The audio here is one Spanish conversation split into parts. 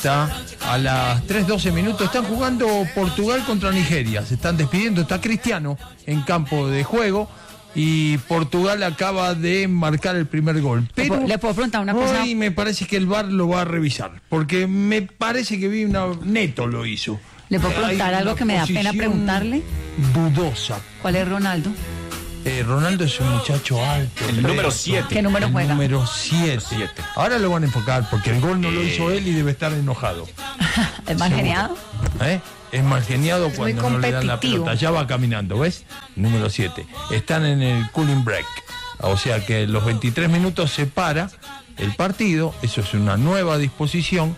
Está a las 3:12 minutos. Están jugando Portugal contra Nigeria. Se están despidiendo. Está Cristiano en campo de juego. Y Portugal acaba de marcar el primer gol. Pero ¿Le puedo preguntar una cosa? Hoy me parece que el VAR lo va a revisar. Porque me parece que vi una... Neto lo hizo. ¿Le puedo preguntar algo que me da pena preguntarle? Dudosa. ¿Cuál es Ronaldo? Ronaldo es un muchacho alto. El número 7. ¿Qué número juega? Número 7. Ahora lo van a enfocar porque el gol no lo hizo él y debe estar enojado. ¿Es mal geniado? Es mal geniado cuando no le dan la pelota. Ya va caminando, ¿ves? Número 7. Están en el cooling break. O sea que los 23 minutos se para el partido. Eso es una nueva disposición.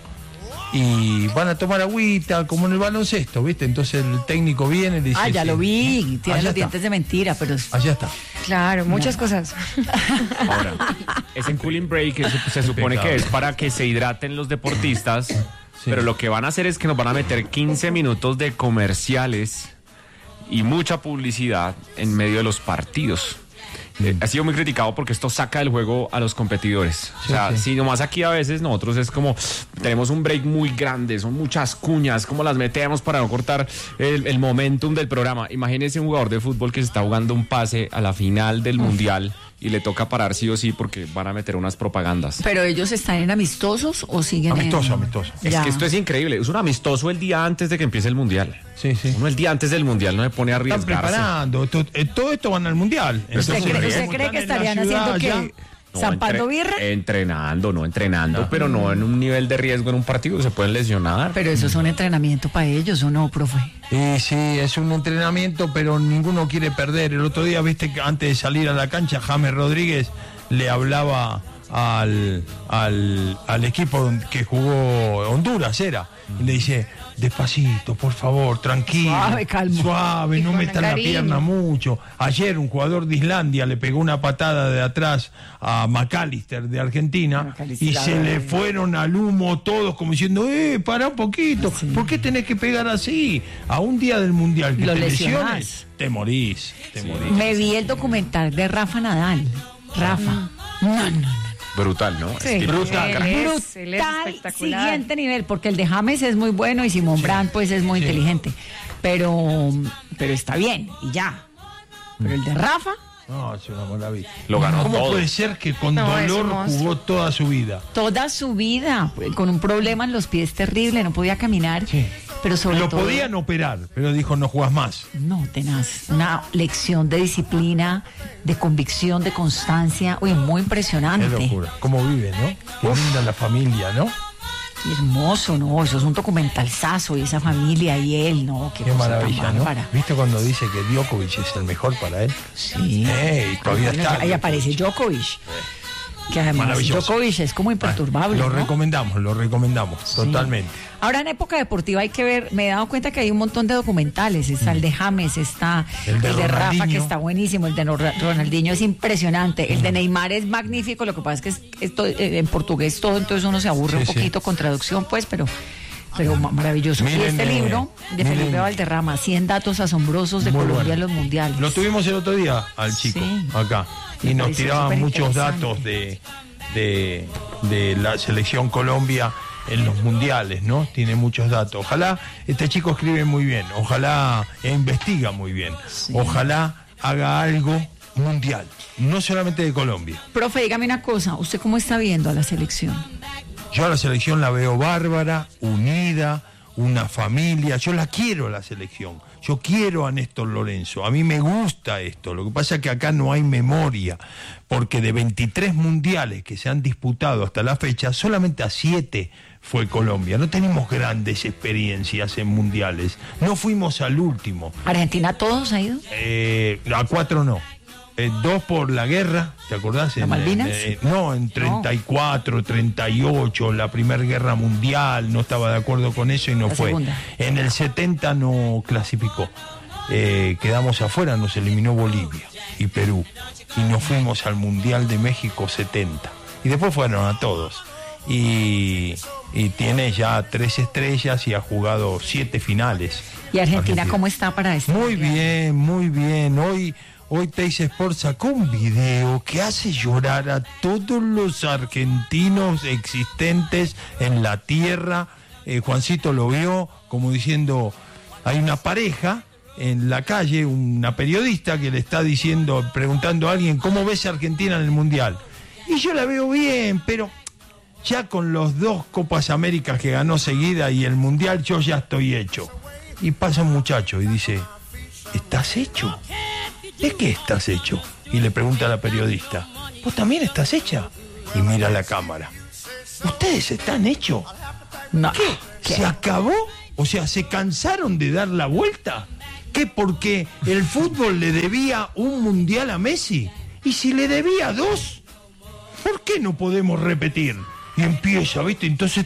Y van a tomar agüita, como en el baloncesto, ¿viste? Entonces el técnico viene y le dice... ya lo vi, tiene los dientes de mentira, pero... Allá está. Claro, muchas cosas. Ahora, ese cooling break eso se supone que es para que se hidraten los deportistas, pero lo que van a hacer es que nos van a meter 15 minutos de comerciales y mucha publicidad en medio de los partidos. Ha sido muy criticado porque esto saca del juego a los competidores. O sea, si nomás aquí a veces nosotros es como tenemos un break muy grande, son muchas cuñas, como las metemos para no cortar el momentum del programa. Imagínense un jugador de fútbol que se está jugando un pase a la final del mundial y le toca parar sí o sí porque van a meter unas propagandas. ¿Pero ellos están en amistosos o siguen amistoso. Es que esto es increíble, es un amistoso el día antes de que empiece el mundial. Sí. Uno el día antes del mundial no se pone a arriesgarse. Están preparando, todo esto van al mundial. ¿Usted cree que estarían haciendo qué? ¿Zampando birra? Entrenando, pero no en un nivel de riesgo en un partido, se pueden lesionar. Pero eso es un entrenamiento para ellos, ¿o no, profe? Sí, es un entrenamiento, pero ninguno quiere perder. El otro día, viste que antes de salir a la cancha, James Rodríguez le hablaba al equipo que jugó Honduras, y le dice... Despacito, por favor, tranquilo. Suave, calmo. Suave, no metan la pierna mucho. Ayer un jugador de Islandia le pegó una patada de atrás a McAllister de Argentina y se le fueron al humo todos como diciendo, para un poquito, ¿por qué tenés que pegar así? A un día del Mundial que te lesiones, te morís. Me vi el documental de Rafa Nadal. Rafa. No. Brutal, ¿no? Sí, brutal. Brutal, siguiente nivel, porque el de James es muy bueno y Simón Brand pues es muy inteligente, pero está bien y ya. Pero el de Rafa... No, es una maravilla. Lo ganó ¿Cómo todo. puede ser que con dolor jugó toda su vida? Toda su vida, con un problema en los pies terrible, no podía caminar. Sí. Pero sobre lo todo... podían operar, pero dijo no jugás más. No, tenaz. Una lección de disciplina, de convicción, de constancia. Oye, muy impresionante. Qué locura. Cómo vive, ¿no? Qué linda la familia, ¿no? Qué hermoso, ¿no? Eso es un documentalzazo y esa familia y él, ¿no? Qué maravilla, ¿no? ¿Viste cuando dice que Djokovic es el mejor para él? Sí. Y todavía está. Ahí aparece Djokovic. Que además Djokovic es como imperturbable. Lo ¿no? recomendamos, totalmente. Ahora en época deportiva hay que ver, me he dado cuenta que hay un montón de documentales, está el de James, está el de Rafa, que está buenísimo, el de Ronaldinho es impresionante, el de Neymar es magnífico, lo que pasa es que esto, en portugués todo, entonces uno se aburre un poquito con traducción, pues, pero maravilloso. Miren, y este libro de Felipe Valderrama, 100 datos asombrosos de Colombia en los mundiales. Lo tuvimos el otro día al chico, acá, y nos tiraban muchos datos de la selección Colombia en los mundiales, ¿no? Tiene muchos datos. Ojalá, este chico escribe muy bien, ojalá investiga muy bien, ojalá haga algo mundial, no solamente de Colombia. Profe, dígame una cosa, ¿usted cómo está viendo a la selección? Yo a la selección la veo bárbara, unida, una familia. Yo la quiero, la selección. Yo quiero a Néstor Lorenzo. A mí me gusta esto. Lo que pasa es que acá no hay memoria, porque de 23 mundiales que se han disputado hasta la fecha, solamente a 7 fue Colombia. No tenemos grandes experiencias en mundiales. No fuimos al último. ¿Argentina todos ha ido? A 4 no. 2 por la guerra, ¿te acordás? ¿Las Malvinas? En 34, 38, la Primera Guerra Mundial, no estaba de acuerdo con eso y no fue. Segunda. En el 70 no clasificó. Quedamos afuera, nos eliminó Bolivia y Perú. Y nos fuimos al Mundial de México 70. Y después fueron a todos. Y tiene ya 3 estrellas y ha jugado 7 finales. ¿Y Argentina cómo está para esto? Muy bien. Hoy Teis Sport sacó un video que hace llorar a todos los argentinos existentes en la tierra Juancito lo vio como diciendo, hay una pareja en la calle, una periodista que le está diciendo, preguntando a alguien, ¿cómo ves a Argentina en el Mundial? Y yo la veo bien, pero ya con los 2 Copas Américas que ganó seguida y el Mundial, yo ya estoy hecho. Y pasa un muchacho y dice, ¿estás hecho? ¿De qué estás hecho? Y le pregunta a la periodista, ¿vos también estás hecha? Y mira la cámara. ¿Ustedes están hechos? No. ¿Qué? ¿Se acabó? O sea, ¿se cansaron de dar la vuelta? ¿Qué? ¿Porque el fútbol le debía un mundial a Messi? ¿Y si le debía 2? ¿Por qué no podemos repetir? Y empieza, ¿viste? Entonces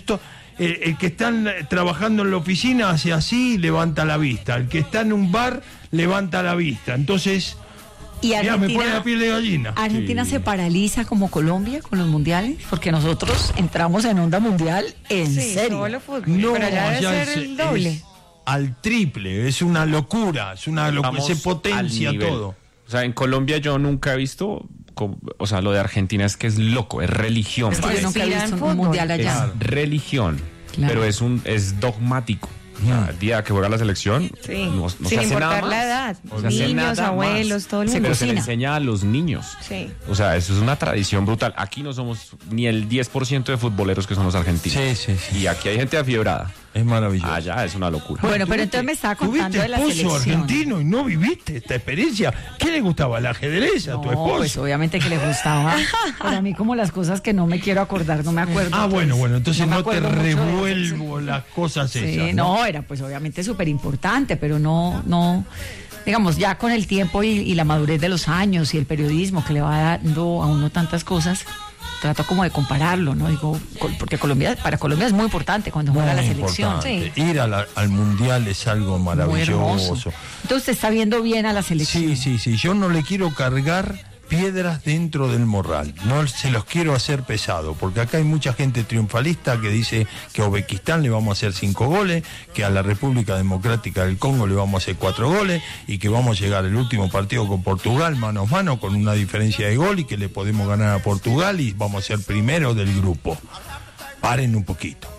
el que está trabajando en la oficina hace así y levanta la vista. El que está en un bar levanta la vista. Entonces, ¿y ya me pone la piel de gallina. Argentina se paraliza como Colombia con los mundiales? Porque nosotros entramos en onda mundial en serio. Solo fútbol. No, pero allá debe allá ser el doble. es al triple, es una locura, se potencia todo. O sea, en Colombia yo nunca he visto, o sea, lo de Argentina es que es loco, es religión. Es que yo nunca he visto un fútbol. mundial allá. Es religión, Claro. pero es dogmático. O sea, el día que juega la selección, Sí. no Sin se hace nada importar más. la edad. No se hace Niños, nada abuelos, más. todo el mundo. Pero se le cocina. enseña a los niños. Sí. O sea, eso es una tradición brutal. Aquí no somos ni el 10% de futboleros que son los argentinos. Sí. Y aquí hay gente afiebrada. Es maravilloso. Allá es una locura. Bueno, pero entonces me estaba contando de la ¿Tuviste esposo selección. argentino y no viviste esta experiencia? ¿Qué le gustaba? ¿El ajedrez a tu No, esposo? pues obviamente que le gustaba. Para mí como las cosas que no me quiero acordar, no me acuerdo. Bueno, entonces me no te acuerdo mucho de eso. revuelvo las cosas Sí, esas. no, era pues obviamente súper importante, pero no, digamos, ya con el tiempo y la madurez de los años y el periodismo que le va dando a uno tantas cosas, trato como de compararlo, ¿no? Digo, porque para Colombia es muy importante cuando juega la Muy selección. importante. Sí. Ir al mundial es algo Muy maravilloso. hermoso. Entonces usted está viendo bien a la selección. Sí. Yo no le quiero cargar piedras dentro del morral. No se los quiero hacer pesado, porque acá hay mucha gente triunfalista que dice que a Uzbekistán le vamos a hacer 5 goles, que a la República Democrática del Congo le vamos a hacer 4 goles, y que vamos a llegar el último partido con Portugal mano a mano con una diferencia de gol y que le podemos ganar a Portugal y vamos a ser primero del grupo. Paren un poquito,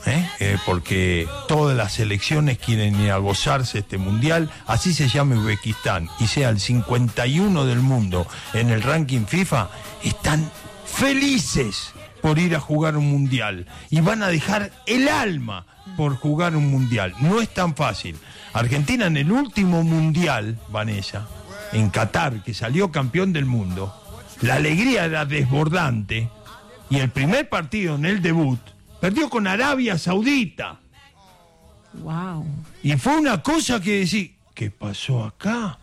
porque todas las selecciones quieren ir a gozarse este mundial, así se llame Uzbekistán y sea el 51 del mundo en el ranking FIFA, están felices por ir a jugar un mundial y van a dejar el alma por jugar un mundial. No es tan fácil. Argentina en el último mundial, Vanessa, en Qatar, que salió campeón del mundo, la alegría era desbordante y el primer partido en el debut perdió con Arabia Saudita. Wow. Y fue una cosa que decir, ¿qué pasó acá?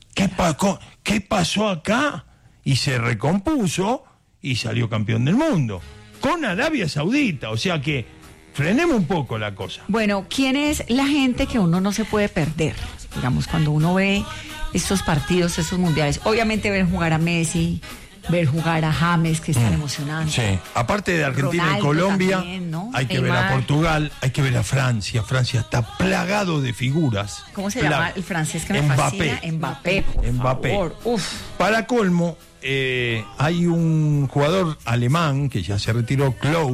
¿Qué pasó acá? Y se recompuso y salió campeón del mundo. Con Arabia Saudita. O sea que frenemos un poco la cosa. Bueno, ¿quién es la gente que uno no se puede perder? Digamos, cuando uno ve estos partidos, estos mundiales. Obviamente ver jugar a Messi, ver jugar a James, que es tan emocionante. Sí, aparte de Argentina Ronaldo y Colombia, también, ¿no? hay que ver a Portugal, hay que ver a Francia. Francia está plagado de figuras. ¿Cómo se llama el francés que me Mbappé. fascina? Mbappé, por Mbappé. favor. Uf. Para colmo, hay un jugador alemán que ya se retiró,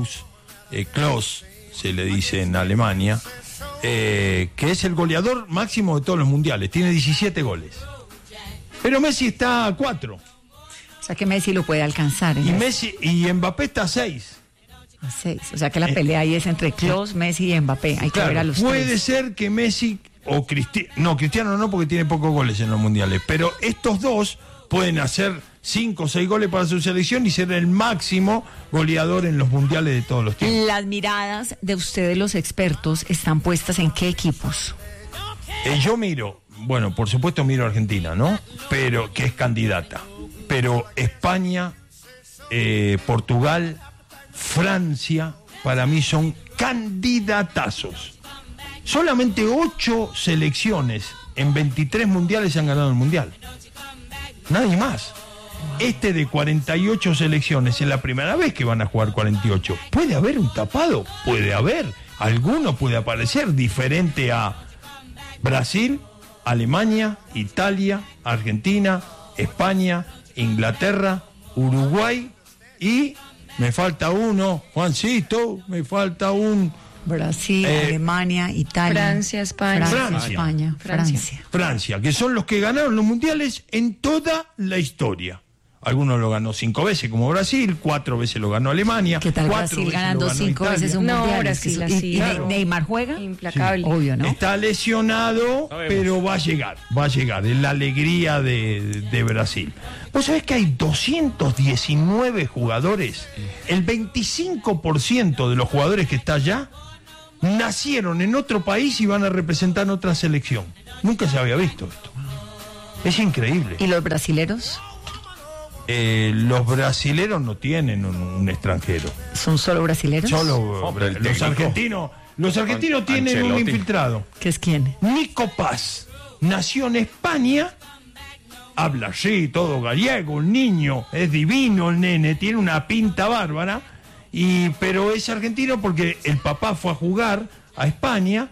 Klose, se le dice en Alemania, que es el goleador máximo de todos los mundiales, tiene 17 goles. Pero Messi está a 4. O sea que Messi lo puede alcanzar. Y Mbappé está a 6. A 6. O sea que la pelea ahí es entre Klose, Messi y Mbappé. Hay que ver a los puede tres. ser que Messi o Cristiano, no, Cristiano no porque tiene pocos goles en los mundiales, pero estos dos pueden hacer 5 o 6 goles para su selección y ser el máximo goleador en los mundiales de todos los tiempos. Las miradas de ustedes, los expertos, están puestas en qué equipos. Yo miro, bueno, por supuesto miro a Argentina, ¿no? Pero que es candidata. Pero España, Portugal, Francia, para mí son candidatazos. Solamente 8 selecciones en 23 mundiales han ganado el mundial. Nadie más. Este de 48 selecciones es la primera vez que van a jugar 48. ¿Puede haber un tapado? Puede haber. Alguno puede aparecer diferente a Brasil, Alemania, Italia, Argentina, España, Inglaterra, Uruguay y me falta uno, Juancito, me falta un Brasil, Alemania, Italia, Francia, España. Francia, que son los que ganaron los mundiales en toda la historia. Algunos lo ganó 5 veces, como Brasil, 4 veces lo ganó Alemania. ¿Qué tal Brasil ganando 5 veces un mundial? Brasil así. ¿Y Neymar juega? Implacable. Sí. Obvio, ¿no? Está lesionado, pero va a llegar. Es la alegría de Brasil. ¿Vos sabés que hay 219 jugadores? El 25% de los jugadores que está allá nacieron en otro país y van a representar otra selección. Nunca se había visto esto. Es increíble. ¿Y los brasileros? Los brasileros no tienen un extranjero. ¿Son solo brasileros? Solo los argentinos. Los argentinos tienen un infiltrado. ¿Qué es quién? Nico Paz. Nació en España. Habla así, todo gallego, un niño. Es divino el nene, tiene una pinta bárbara. Pero es argentino porque el papá fue a jugar a España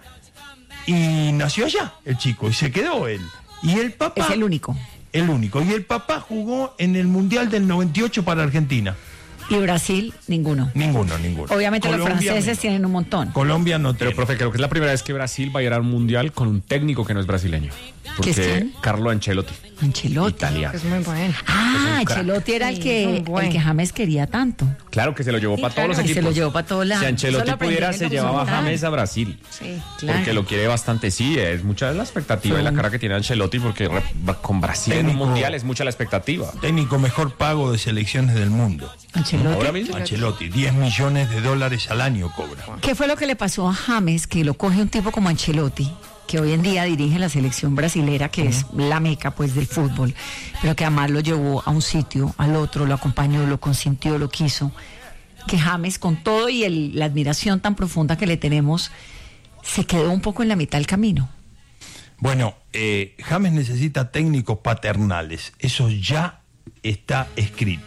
y nació allá el chico y se quedó él. Y el papá... Es el único. El único. Y el papá jugó en el Mundial del 98 para Argentina. ¿Y Brasil? Ninguno. Ninguno. Obviamente Colombia, los franceses tienen un montón. Colombia no tiene. Pero, profe, creo que es la primera vez que Brasil va a ir a un mundial con un técnico que no es brasileño. ¿Qué es quién? Carlo Ancelotti. Ancelotti. Italiano. Es muy bueno. Ancelotti era el que James quería tanto. Claro, que se lo llevó para todos los equipos. Se lo llevó para todos lados. Si Ancelotti pudiera, se llevaba a James a Brasil. Sí, claro. Porque lo quiere bastante. Sí, es mucha la expectativa y la cara que tiene Ancelotti, porque con Brasil en un mundial es mucha la expectativa. Técnico mejor pago de selecciones del mundo. Ancelotti. Ahora mismo. Ancelotti, $10 millones al año cobra. ¿Qué fue lo que le pasó a James, que lo coge un tipo como Ancelotti, que hoy en día dirige la selección brasilera, que es la meca pues del fútbol, pero que además lo llevó a un sitio, al otro, lo acompañó, lo consintió, lo quiso, que James, con todo y la admiración tan profunda que le tenemos, se quedó un poco en la mitad del camino? Bueno, James necesita técnicos paternales, eso ya está escrito.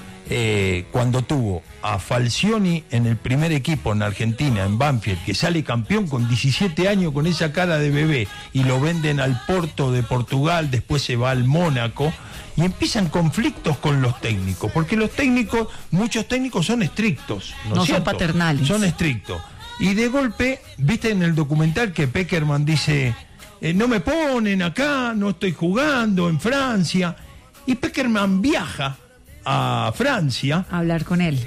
Cuando tuvo a Falcioni en el primer equipo en Argentina, en Banfield, que sale campeón con 17 años con esa cara de bebé, y lo venden al Porto de Portugal, después se va al Mónaco, y empiezan conflictos con los técnicos, porque muchos técnicos son estrictos, no son paternales. Son estrictos. Y de golpe, viste en el documental que Peckerman dice, no me ponen acá, no estoy jugando en Francia, y Peckerman viaja a Francia a hablar con él.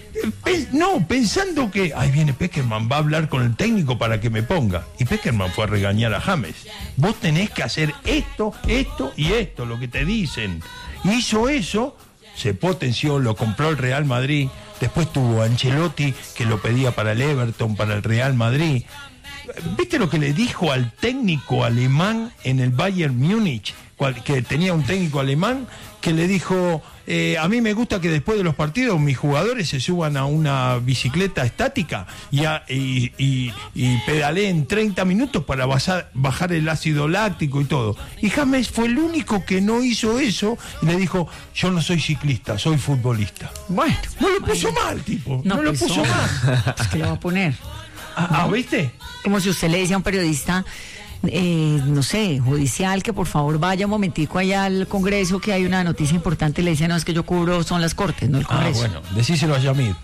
Pensando que ahí viene Peckerman, va a hablar con el técnico para que me ponga. Y Peckerman fue a regañar a James. Vos tenés que hacer esto y esto, lo que te dicen. Hizo eso, se potenció, lo compró el Real Madrid. Después tuvo a Ancelotti, que lo pedía para el Everton, para el Real Madrid. ¿Viste lo que le dijo al técnico alemán en el Bayern Múnich? Que tenía un técnico alemán que le dijo, a mí me gusta que después de los partidos mis jugadores se suban a una bicicleta estática y pedaleen 30 minutos para bajar el ácido láctico y todo. Y James fue el único que no hizo eso y le dijo, yo no soy ciclista, soy futbolista. Bueno, no lo puso mal, tipo. No lo puso mal. Es que lo va a poner. ¿Viste? Como si usted le dice a un periodista, no sé, judicial, que por favor vaya un momentico allá al Congreso, que hay una noticia importante, y le dice, no, es que yo cubro, son las Cortes, no el Congreso. Bueno, decíselo a Yamir.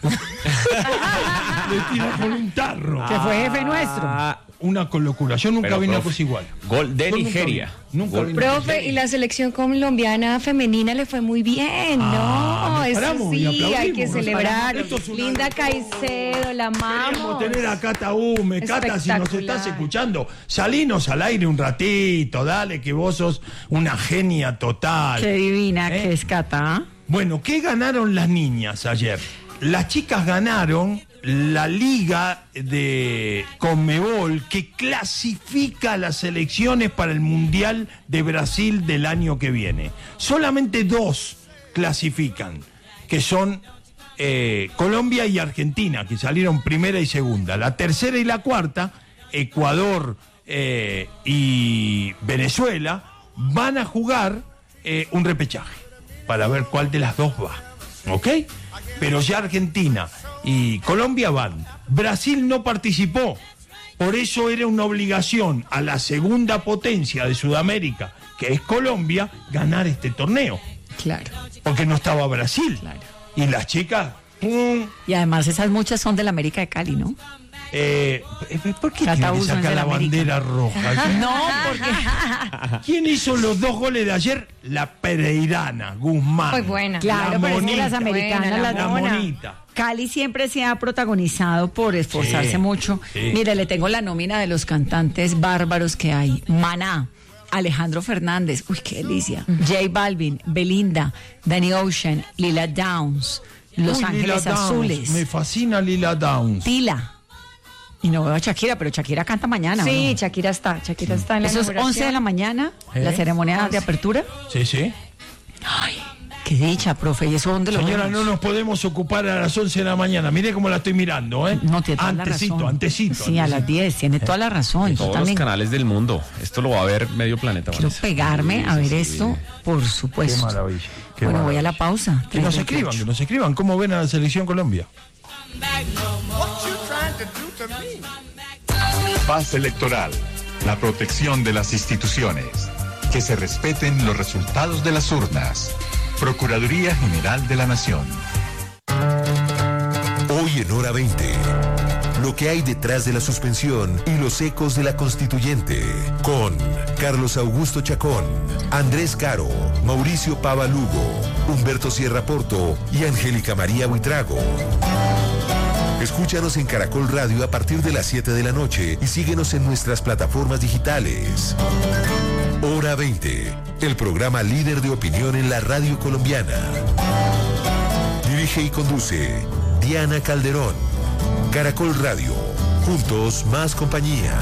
Le tira con un tarro. Que fue jefe nuestro. Una locura. Yo nunca vi una cosa igual. Gol de Nigeria. Nunca vi. Profe, y la selección colombiana femenina le fue muy bien, ¿no? Eso sí, hay que celebrar. Linda Caicedo, la amamos. Queríamos tener a Cata Hume. Cata, si nos estás escuchando, salinos al aire un ratito, dale, que vos sos una genia total. Qué divina que es Cata. Bueno, ¿qué ganaron las niñas ayer? Las chicas ganaron la Liga de Conmebol, que clasifica a las selecciones para el Mundial de Brasil del año que viene. Solamente 2 clasifican, que son Colombia y Argentina, que salieron primera y segunda. La tercera y la cuarta, Ecuador y Venezuela, van a jugar un repechaje para ver cuál de las 2 va. ¿Ok? Pero ya Argentina y Colombia van. Brasil no participó. Por eso era una obligación a la segunda potencia de Sudamérica, que es Colombia, ganar este torneo. Claro. Porque no estaba Brasil. Claro. Y las chicas... ¡pum! Y además esas muchas son de la América de Cali, ¿no? ¿Por qué tiene que sacar la bandera roja? No, porque... ¿Quién hizo los 2 goles de ayer? La Pereirana, Guzmán. Muy buena. Claro, pero es que las americanas, Buena, la monita. Cali siempre se ha protagonizado por esforzarse mucho. Sí. Mire, le tengo la nómina de los cantantes bárbaros que hay. Maná, Alejandro Fernández, uy, qué delicia. J Balvin, Belinda, Danny Ocean, Lila Downs, Los Ángeles Lila Azules. Downs, me fascina Lila Downs. Tila. Y no veo a Shakira, pero Shakira canta mañana. Sí, ¿o no? Shakira está en la Eso es inauguración. 11 de la mañana, la ceremonia de apertura. Sí. Ay, qué dicha, profe. ¿Y eso dónde lo Señora, vemos? no nos podemos ocupar a las 11 de la mañana. Mire cómo la estoy mirando, ¿eh? No, tiene toda la razón. Antecito. Sí, a las 10, tiene toda la razón. Todos Yo también los canales del mundo. Esto lo va a ver medio planeta. quiero Vanessa. pegarme a ver esto, por Qué supuesto. maravilla. qué Bueno, voy a maravilla. la pausa. Que nos 3:28. escriban cómo ven a la selección Colombia. Paz electoral, la protección de las instituciones, que se respeten los resultados de las urnas. Procuraduría General de la Nación. Hoy en Hora 20, lo que hay detrás de la suspensión y los ecos de la constituyente, con Carlos Augusto Chacón, Andrés Caro, Mauricio Pava Lugo, Humberto Sierra Porto y Angélica María Buitrago. Escúchanos en Caracol Radio a partir de las 7 de la noche y síguenos en nuestras plataformas digitales. Hora 20, el programa líder de opinión en la radio colombiana. Dirige y conduce Diana Calderón. Caracol Radio, juntos más compañía.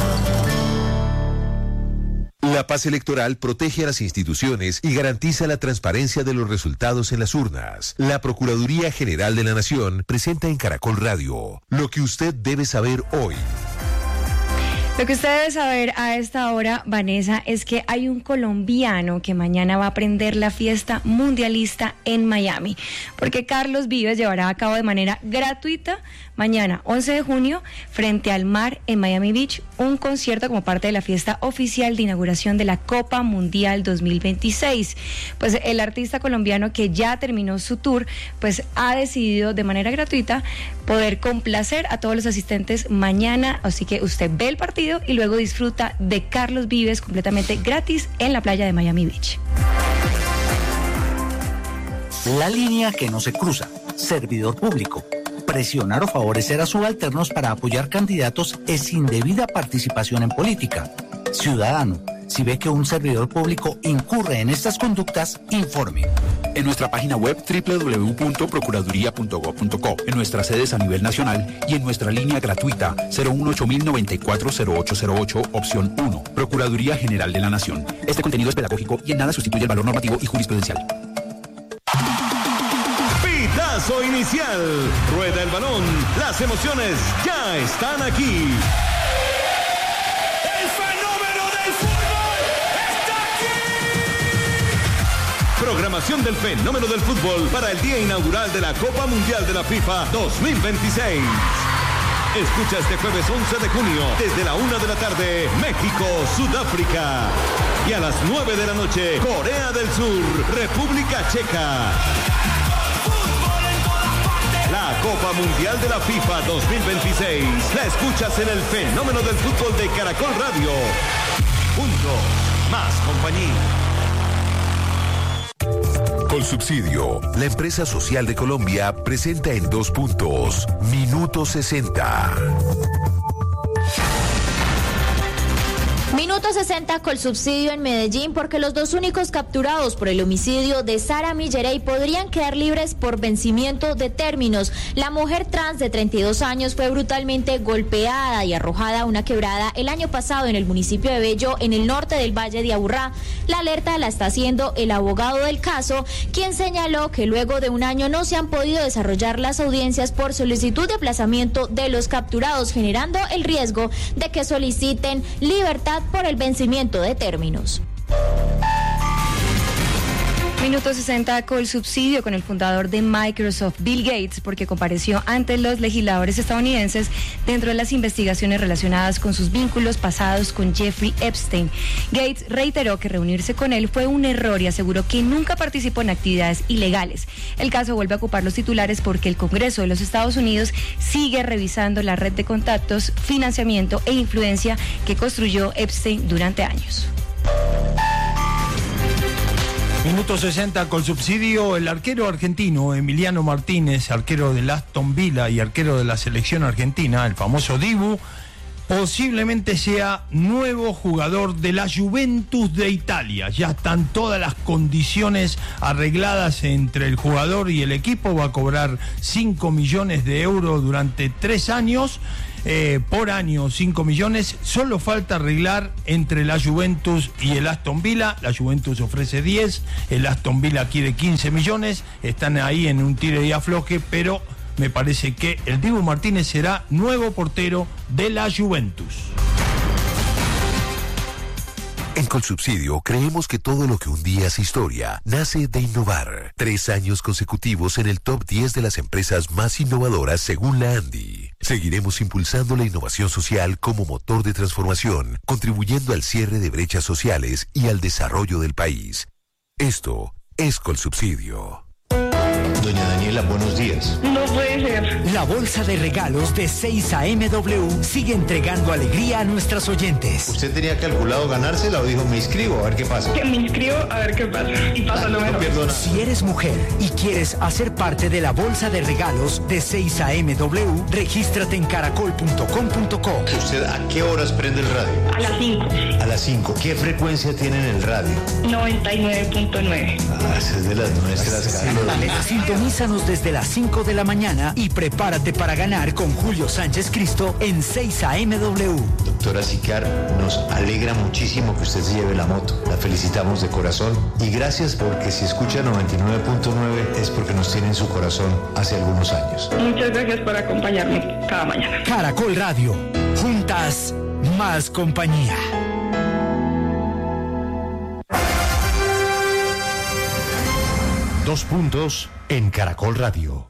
La paz electoral protege a las instituciones y garantiza la transparencia de los resultados en las urnas. La Procuraduría General de la Nación presenta en Caracol Radio lo que usted debe saber hoy. Lo que usted debe saber a esta hora, Vanessa, es que hay un colombiano que mañana va a prender la fiesta mundialista en Miami, porque Carlos Vives llevará a cabo de manera gratuita mañana, 11 de junio, frente al mar en Miami Beach, un concierto como parte de la fiesta oficial de inauguración de la Copa Mundial 2026. Pues el artista colombiano, que ya terminó su tour, pues ha decidido de manera gratuita poder complacer a todos los asistentes mañana, así que usted ve el partido y luego disfruta de Carlos Vives completamente gratis en la playa de Miami Beach. La línea que no se cruza. Servidor público. Presionar o favorecer a subalternos para apoyar candidatos es indebida participación en política. Ciudadano, si ve que un servidor público incurre en estas conductas, informe. En nuestra página web www.procuraduría.gov.co, en nuestras sedes a nivel nacional y en nuestra línea gratuita 018-094-0808, opción 1. Procuraduría General de la Nación. Este contenido es pedagógico y en nada sustituye el valor normativo y jurisprudencial. Pitazo inicial. Rueda el balón. Las emociones ya están aquí. Programación del fenómeno del fútbol para el día inaugural de la Copa Mundial de la FIFA 2026. Escucha este jueves 11 de junio, desde la 1 de la tarde, México, Sudáfrica. Y a las 9 de la noche, Corea del Sur, República Checa. La Copa Mundial de la FIFA 2026. La escuchas en el fenómeno del fútbol de Caracol Radio. Juntos, más compañía. Colsubsidio, la empresa social de Colombia, presenta en 2 puntos, Minuto 60. Minuto 60 Colsubsidio en Medellín, porque los 2 únicos capturados por el homicidio de Sara Millerey podrían quedar libres por vencimiento de términos. La mujer trans de 32 años fue brutalmente golpeada y arrojada a una quebrada el año pasado en el municipio de Bello, en el norte del Valle de Aburrá. La alerta la está haciendo el abogado del caso, quien señaló que luego de un año no se han podido desarrollar las audiencias por solicitud de aplazamiento de los capturados, generando el riesgo de que soliciten libertad por el vencimiento de términos. Minuto 60 con el subsidio con el fundador de Microsoft, Bill Gates, porque compareció ante los legisladores estadounidenses dentro de las investigaciones relacionadas con sus vínculos pasados con Jeffrey Epstein. Gates reiteró que reunirse con él fue un error y aseguró que nunca participó en actividades ilegales. El caso vuelve a ocupar los titulares porque el Congreso de los Estados Unidos sigue revisando la red de contactos, financiamiento e influencia que construyó Epstein durante años. Minuto 60 con subsidio. El arquero argentino Emiliano Martínez, arquero del Aston Villa y arquero de la selección argentina, el famoso Dibu, posiblemente sea nuevo jugador de la Juventus de Italia. Ya están todas las condiciones arregladas entre el jugador y el equipo. Va a cobrar 5 millones de euros durante 3 años. Por año 5 millones. Solo falta arreglar entre la Juventus y el Aston Villa. La Juventus ofrece 10, el Aston Villa quiere 15 millones. Están ahí en un tire y afloje, pero me parece que el Dibu Martínez será nuevo portero de la Juventus. En Colsubsidio creemos que todo lo que un día es historia nace de innovar. 3 años consecutivos en el top 10 de las empresas más innovadoras según la ANDI. Seguiremos impulsando la innovación social como motor de transformación, contribuyendo al cierre de brechas sociales y al desarrollo del país. Esto es Colsubsidio. Doña Daniela, buenos días. No puede ser. La bolsa de regalos de 6am sigue entregando alegría a nuestras oyentes. ¿Usted tenía calculado ganársela o dijo me inscribo a ver qué pasa? Que me inscribo a ver qué pasa. Y pasa lo mejor. No pierdo nada. Si eres mujer y quieres hacer parte de la bolsa de regalos de 6am, regístrate en caracol.com.co. ¿Usted a qué horas prende el radio? A las 5. A las 5. ¿Qué frecuencia tiene en el radio? 99.9. Esa es de las nuestras, Carlos. Sintonízanos desde las 5 de la mañana y prepárate para ganar con Julio Sánchez Cristo en 6amw. Doctora Sicar, nos alegra muchísimo que usted se lleve la moto. La felicitamos de corazón y gracias porque si escucha 99.9 es porque nos tiene en su corazón hace algunos años. Muchas gracias por acompañarme cada mañana. Caracol Radio. Juntas, más compañía. Dos puntos en Caracol Radio.